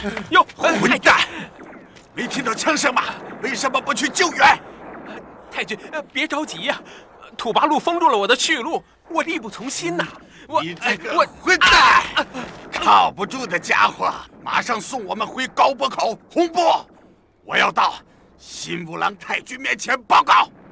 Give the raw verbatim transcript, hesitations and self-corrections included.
哟， 混蛋！没听到枪声吗？为什么不去救援？ 太君，别着急呀，土八路封住了我的去路，我力不从心呐。我你这个我混蛋，靠不住的家伙！马上送我们回高坡口红波，我要到新五郎太君面前报告。